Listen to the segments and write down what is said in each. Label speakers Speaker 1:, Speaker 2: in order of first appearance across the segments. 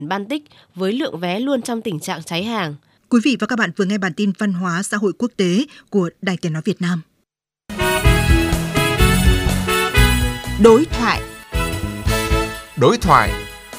Speaker 1: Ban Tích với lượng vé luôn trong tình trạng cháy hàng.
Speaker 2: Quý vị và các bạn vừa nghe bản tin văn hóa xã hội quốc tế của Đài Tiếng nói Việt Nam.
Speaker 3: Đối thoại.
Speaker 4: Đối thoại.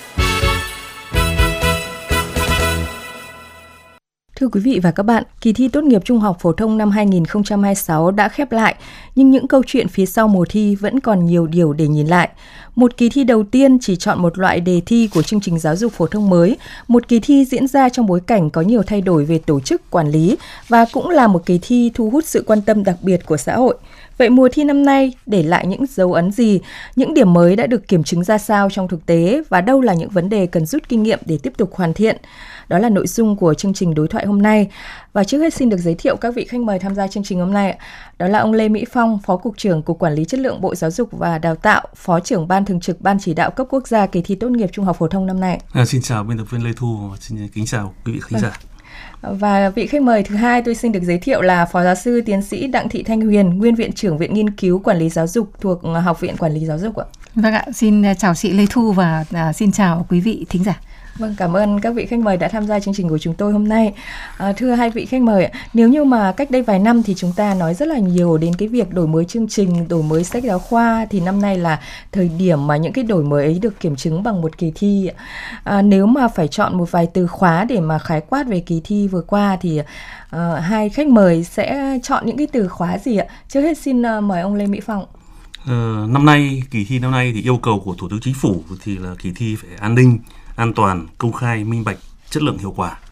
Speaker 5: Thưa quý vị và các bạn, kỳ thi tốt nghiệp trung học phổ thông năm 2026 đã khép lại, nhưng những câu chuyện phía sau mùa thi vẫn còn nhiều điều để nhìn lại. Một kỳ thi đầu tiên chỉ chọn một loại đề thi của chương trình giáo dục phổ thông mới, một kỳ thi diễn ra trong bối cảnh có nhiều thay đổi về tổ chức, quản lý và cũng là một kỳ thi thu hút sự quan tâm đặc biệt của xã hội. Vậy mùa thi năm nay để lại những dấu ấn gì, những điểm mới đã được kiểm chứng ra sao trong thực tế và đâu là những vấn đề cần rút kinh nghiệm để tiếp tục hoàn thiện? Đó là nội dung của chương trình đối thoại hôm nay. Và trước hết xin được giới thiệu các vị khách mời tham gia chương trình hôm nay. Đó là ông Lê Mỹ Phong, Phó Cục trưởng Cục Quản lý Chất lượng Bộ Giáo dục và Đào tạo, Phó trưởng Ban Thường trực Ban Chỉ đạo cấp quốc gia kỳ thi tốt nghiệp trung học phổ thông năm nay.
Speaker 6: Xin chào biên tập viên Lê Thu, xin kính chào quý vị khán giả.
Speaker 5: Và vị khách mời thứ hai tôi xin được giới thiệu là Phó Giáo sư Tiến sĩ Đặng Thị Thanh Huyền, Nguyên Viện trưởng Viện Nghiên cứu Quản lý Giáo dục thuộc Học viện Quản lý Giáo dục ạ.
Speaker 3: Vâng ạ, xin chào chị Lê Thu và xin chào quý vị thính giả.
Speaker 5: Vâng, cảm ơn các vị khách mời đã tham gia chương trình của chúng tôi hôm nay. Thưa hai vị khách mời, nếu như mà cách đây vài năm thì chúng ta nói rất là nhiều đến cái việc đổi mới chương trình, đổi mới sách giáo khoa, thì năm nay là thời điểm mà những cái đổi mới ấy được kiểm chứng bằng một kỳ thi. Nếu mà phải chọn một vài từ khóa để mà khái quát về kỳ thi vừa qua thì hai khách mời sẽ chọn những cái từ khóa gì ạ? Trước hết xin mời ông Lê Mỹ Phong.
Speaker 6: Năm nay, kỳ thi năm nay thì yêu cầu của Thủ tướng Chính phủ thì là kỳ thi phải an ninh, an toàn, công khai, minh bạch, chất lượng, hiệu quả.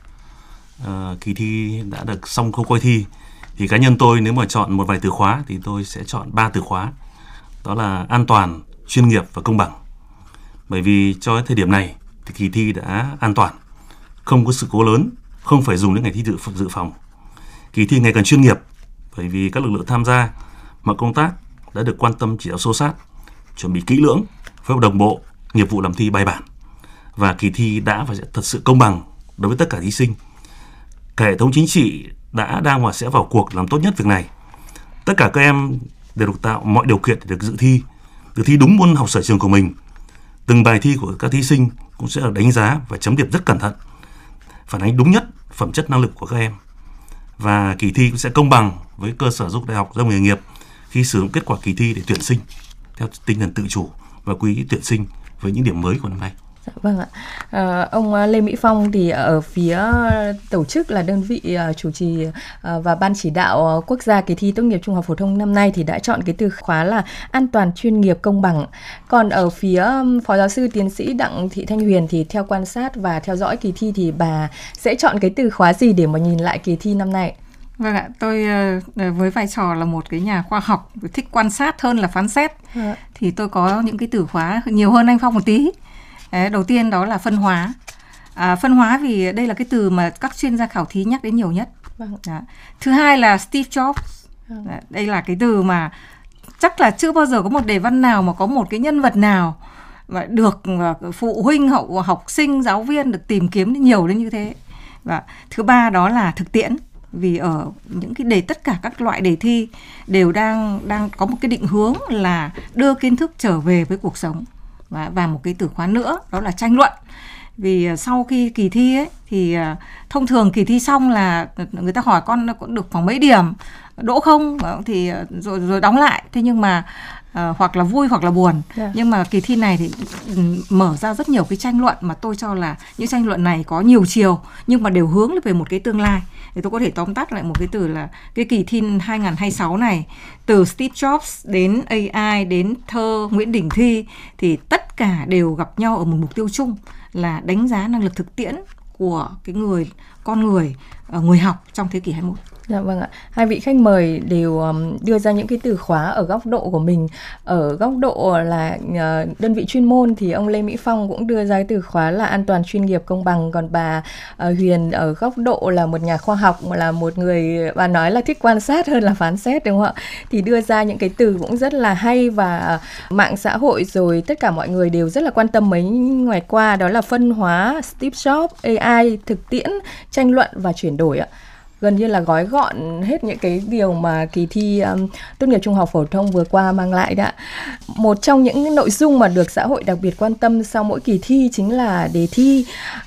Speaker 6: Kỳ thi đã được xong khâu coi thi thì cá nhân tôi nếu mà chọn một vài từ khóa thì tôi sẽ chọn 3 từ khóa. Đó là an toàn, chuyên nghiệp và công bằng. Bởi vì cho đến thời điểm này thì kỳ thi đã an toàn, không có sự cố lớn, không phải dùng những ngày thi dự phòng. Kỳ thi ngày càng chuyên nghiệp bởi vì các lực lượng tham gia mọi công tác đã được quan tâm chỉ đạo sâu sát, chuẩn bị kỹ lưỡng, phối hợp đồng bộ, nghiệp vụ làm thi bài bản. Và kỳ thi đã và sẽ thật sự công bằng đối với tất cả thí sinh. Cả hệ thống chính trị đã, đang và sẽ vào cuộc làm tốt nhất việc này. Tất cả các em đều được tạo mọi điều kiện để được dự thi đúng môn học sở trường của mình. Từng bài thi của các thí sinh cũng sẽ được đánh giá và chấm điểm rất cẩn thận, phản ánh đúng nhất phẩm chất năng lực của các em. Và kỳ thi cũng sẽ công bằng với cơ sở giáo dục đại học, giáo dục nghề nghiệp khi sử dụng kết quả kỳ thi để tuyển sinh theo tinh thần tự chủ và quy ý tuyển sinh với những điểm mới của năm nay.
Speaker 5: Vâng ạ. Ông Lê Mỹ Phong thì ở phía tổ chức là đơn vị chủ trì và ban chỉ đạo quốc gia kỳ thi tốt nghiệp trung học phổ thông năm nay thì đã chọn cái từ khóa là an toàn, chuyên nghiệp, công bằng. Còn ở phía Phó Giáo sư Tiến sĩ Đặng Thị Thanh Huyền thì theo quan sát và theo dõi kỳ thi thì bà sẽ chọn cái từ khóa gì để mà nhìn lại kỳ thi năm nay?
Speaker 3: Vâng ạ, tôi với vai trò là một cái nhà khoa học thích quan sát hơn là phán xét thì tôi có những cái từ khóa nhiều hơn anh Phong một tí. Đầu tiên đó là phân hóa. Phân hóa vì đây là cái từ mà các chuyên gia khảo thí nhắc đến nhiều nhất. Thứ hai là Steve Jobs. Đây là cái từ mà chắc là chưa bao giờ có một đề văn nào mà có một cái nhân vật nào mà được phụ huynh, học sinh, giáo viên được tìm kiếm nhiều đến như thế. Và thứ ba đó là thực tiễn. Vì ở những cái tất cả các loại đề thi đều đang có một cái định hướng là đưa kiến thức trở về với cuộc sống. Và một cái từ khóa nữa đó là tranh luận. Vì sau khi kỳ thi ấy, thì thông thường kỳ thi xong là người ta hỏi con cũng được khoảng mấy điểm, đỗ không thì rồi đóng lại. Thế nhưng mà hoặc là vui hoặc là buồn. Nhưng mà kỳ thi này thì mở ra rất nhiều cái tranh luận mà tôi cho là những tranh luận này có nhiều chiều nhưng mà đều hướng về một cái tương lai. Thì tôi có thể tóm tắt lại một cái từ là cái kỳ thi 2026 này, từ Steve Jobs đến AI đến thơ Nguyễn Đình Thi thì tất cả đều gặp nhau ở một mục tiêu chung là đánh giá năng lực thực tiễn của cái con người, người học trong thế kỷ 21.
Speaker 5: Dạ vâng ạ. Hai vị khách mời đều đưa ra những cái từ khóa ở góc độ của mình. Ở góc độ là đơn vị chuyên môn thì ông Lê Mỹ Phong cũng đưa ra cái từ khóa là an toàn, chuyên nghiệp, công bằng. Còn bà Huyền ở góc độ là một nhà khoa học, là một người bà nói là thích quan sát hơn là phán xét, đúng không ạ? Thì đưa ra những cái từ cũng rất là hay và mạng xã hội rồi tất cả mọi người đều rất là quan tâm mấy ngày qua, đó là phân hóa, Steve Jobs, AI, thực tiễn, tranh luận và chuyển đổi ạ. Gần như là gói gọn hết những cái điều mà kỳ thi tốt nghiệp trung học phổ thông vừa qua mang lại đã. Một trong những nội dung mà được xã hội đặc biệt quan tâm sau mỗi kỳ thi chính là đề thi.